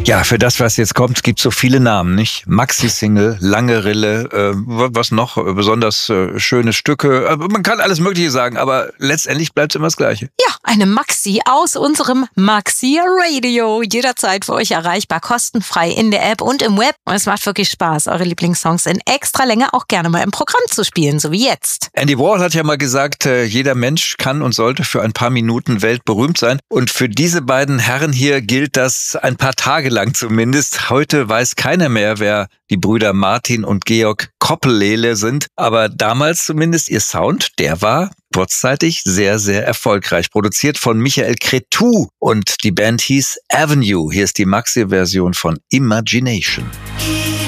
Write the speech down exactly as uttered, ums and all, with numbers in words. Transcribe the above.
Ja, für das, was jetzt kommt, gibt es so viele Namen, nicht? Maxi-Single, Lange Rille, äh, was noch? Besonders äh, schöne Stücke. Äh, man kann alles Mögliche sagen, aber letztendlich bleibt es immer das Gleiche. Ja, eine Maxi aus unserem Maxi Radio. Jederzeit für euch erreichbar, kostenfrei in der App und im Web. Und es macht wirklich Spaß, eure Lieblingssongs in extra Länge auch gerne mal im Programm zu spielen, so wie jetzt. Andy Warhol hat ja mal gesagt, äh, jeder Mensch kann und sollte für ein paar Minuten weltberühmt sein. Und für diese beiden Herren hier gilt das ein paar Tage lang zumindest. Heute weiß keiner mehr, wer die Brüder Martin und Georg Koppellele sind. Aber damals zumindest ihr Sound, der war kurzzeitig sehr, sehr erfolgreich. Produziert von Michael Cretu und die Band hieß Avenue. Hier ist die Maxi-Version von Imagination.